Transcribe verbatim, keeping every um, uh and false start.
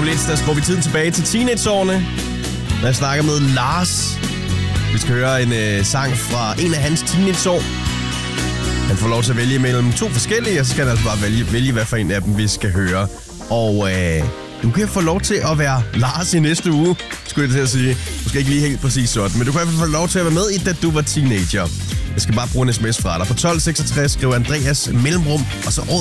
Om lidt, der skruer vi tiden tilbage til teenageårene. Når jeg snakker med Lars. Vi skal høre en øh, sang fra en af hans teenageår. Han får lov til at vælge mellem to forskellige, og så skal han altså bare vælge, vælge hvad for en af dem, vi skal høre. Og øh, du kan få lov til at være Lars i næste uge, skulle jeg til at sige. Måske ikke lige helt præcis sådan, men du kan i hvert fald få lov til at være med i, da du var teenager. Jeg skal bare bruge en sms fra dig. På tolv seksogtres skriver Andreas mellemrum, og så året